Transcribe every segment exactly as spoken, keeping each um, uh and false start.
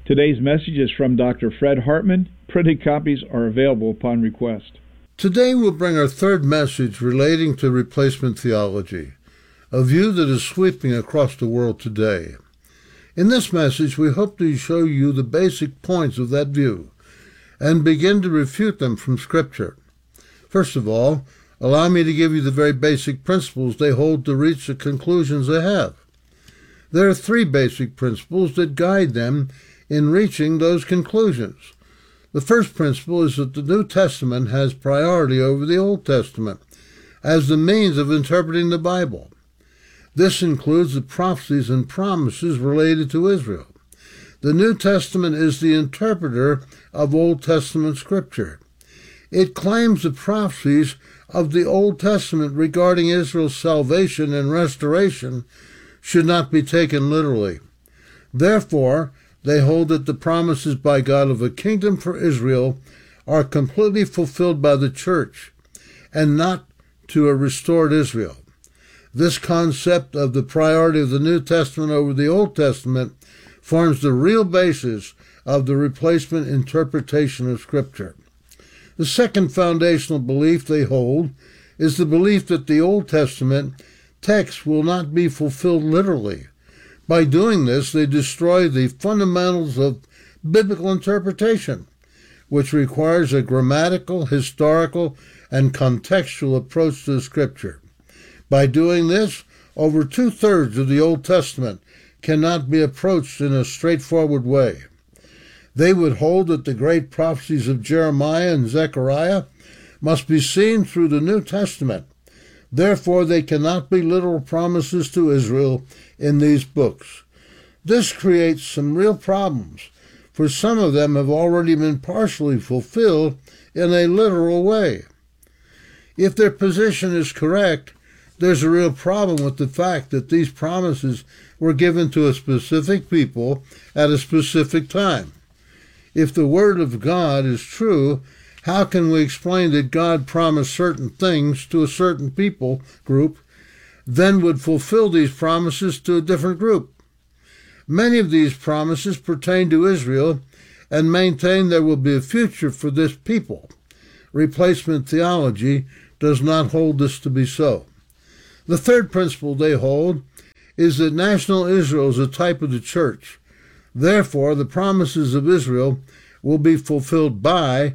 Today's message is from Doctor Fred Hartman. Printed copies are available upon request. Today we'll bring our third message relating to replacement theology, a view that is sweeping across the world today. In this message, we hope to show you the basic points of that view and begin to refute them from Scripture. First of all, allow me to give you the very basic principles they hold to reach the conclusions they have. There are three basic principles that guide them in reaching those conclusions. The first principle is that the New Testament has priority over the Old Testament as the means of interpreting the Bible. This includes the prophecies and promises related to Israel. The New Testament is the interpreter of Old Testament Scripture. It claims the prophecies of the Old Testament regarding Israel's salvation and restoration should not be taken literally. Therefore, they hold that the promises by God of a kingdom for Israel are completely fulfilled by the church and not to a restored Israel. This concept of the priority of the New Testament over the Old Testament forms the real basis of the replacement interpretation of Scripture. The second foundational belief they hold is the belief that the Old Testament text will not be fulfilled literally. By doing this, they destroy the fundamentals of biblical interpretation, which requires a grammatical, historical, and contextual approach to the Scripture. By doing this, over two-thirds of the Old Testament cannot be approached in a straightforward way. They would hold that the great prophecies of Jeremiah and Zechariah must be seen through the New Testament. Therefore, they cannot be literal promises to Israel in these books. This creates some real problems, for some of them have already been partially fulfilled in a literal way. If their position is correct, there's a real problem with the fact that these promises were given to a specific people at a specific time. If the Word of God is true, how can we explain that God promised certain things to a certain people group, then would fulfill these promises to a different group? Many of these promises pertain to Israel and maintain there will be a future for this people. Replacement theology does not hold this to be so. The third principle they hold is that national Israel is a type of the church. Therefore, the promises of Israel will be fulfilled by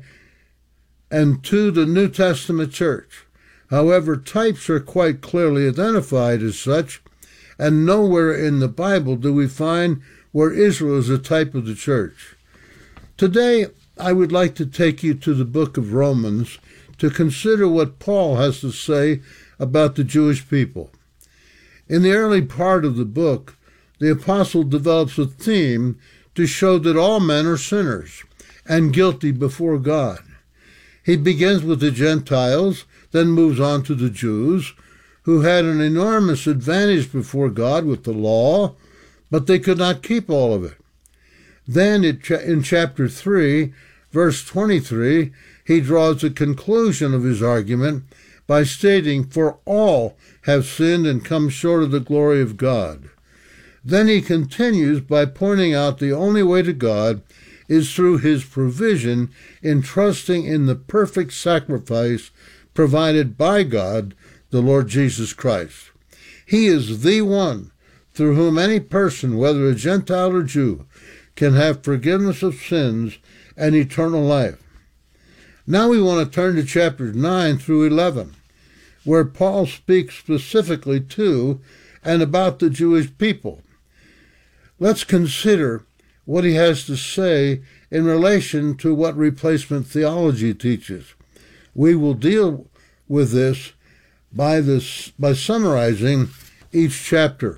and to the New Testament church. However, types are quite clearly identified as such, and nowhere in the Bible do we find where Israel is a type of the church. Today, I would like to take you to the book of Romans to consider what Paul has to say about the Jewish people. In the early part of the book, the apostle develops a theme to show that all men are sinners and guilty before God. He begins with the Gentiles, then moves on to the Jews, who had an enormous advantage before God with the law, but they could not keep all of it. Then in chapter three, verse twenty-three, he draws a conclusion of his argument by stating, "For all have sinned and come short of the glory of God." Then he continues by pointing out the only way to God is through his provision in trusting in the perfect sacrifice provided by God, the Lord Jesus Christ. He is the one through whom any person, whether a Gentile or Jew, can have forgiveness of sins and eternal life. Now we want to turn to chapters nine through eleven, where Paul speaks specifically to and about the Jewish people. Let's consider what he has to say in relation to what replacement theology teaches. We will deal with this by this by summarizing each chapter.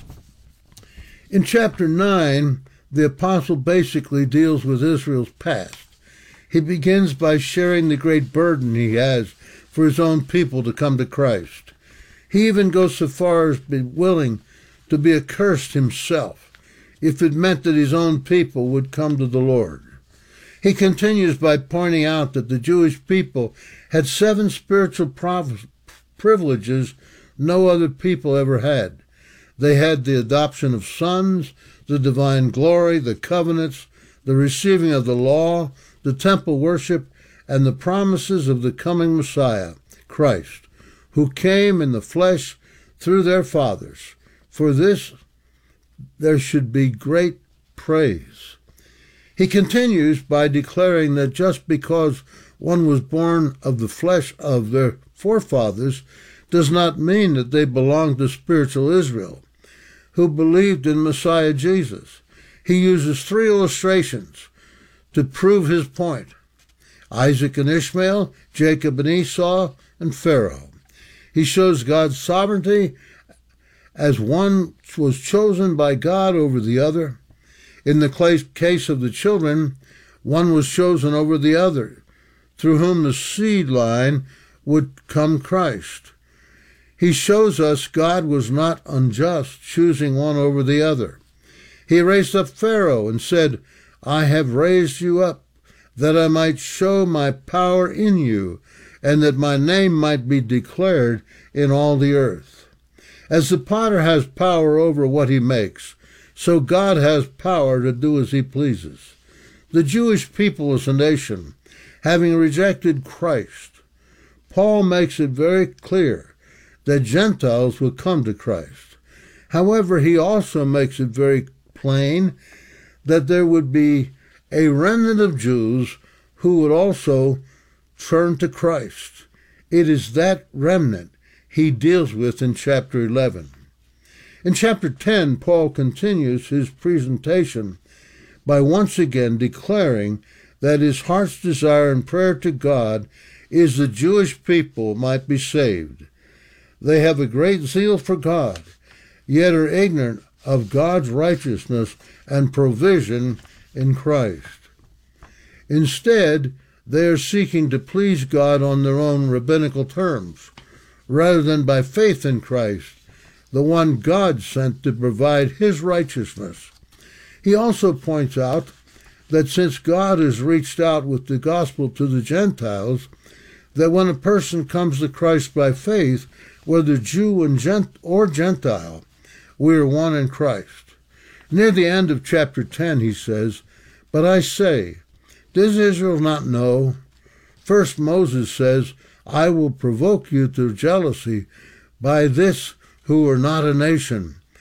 In chapter nine, the apostle basically deals with Israel's past. He begins by sharing the great burden he has for his own people to come to Christ. He even goes so far as to be willing to be accursed himself if it meant that his own people would come to the Lord. He continues by pointing out that the Jewish people had seven spiritual privileges no other people ever had. They had the adoption of sons, the divine glory, the covenants, the receiving of the law, the temple worship, and the promises of the coming Messiah, Christ, who came in the flesh through their fathers. For this there should be great praise. He continues by declaring that just because one was born of the flesh of their forefathers does not mean that they belong to spiritual Israel, who believed in Messiah Jesus. He uses three illustrations to prove his point: Isaac and Ishmael, Jacob and Esau, and Pharaoh. He shows God's sovereignty as one was chosen by God over the other. In the case of the children, one was chosen over the other, through whom the seed line would come Christ. He shows us God was not unjust, choosing one over the other. He raised up Pharaoh and said, I have raised you up, that I might show my power in you, and that my name might be declared in all the earth. As the potter has power over what he makes, so God has power to do as he pleases. The Jewish people as a nation, having rejected Christ, Paul makes it very clear that Gentiles will come to Christ. However, he also makes it very plain that there would be a remnant of Jews who would also turn to Christ. It is that remnant he deals with in chapter eleven. In chapter ten, Paul continues his presentation by once again declaring that his heart's desire and prayer to God is the Jewish people might be saved. They have a great zeal for God, yet are ignorant of God's righteousness and provision in Christ. Instead, they are seeking to please God on their own rabbinical terms, rather than by faith in Christ, the one God sent to provide his righteousness. He also points out that since God has reached out with the gospel to the Gentiles, that when a person comes to Christ by faith, whether Jew and Gent- or Gentile, we are one in Christ. Near the end of chapter ten, he says, But I say, does Israel not know? First Moses says, I will provoke you to jealousy by this who are not a nation,